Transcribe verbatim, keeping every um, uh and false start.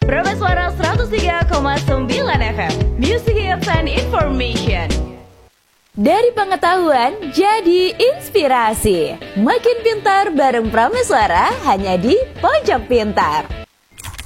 Prameswara seratus tiga koma sembilan F M, Music Hits and Information. Dari pengetahuan jadi inspirasi. Makin pintar bareng Prameswara hanya di Pojok Pintar.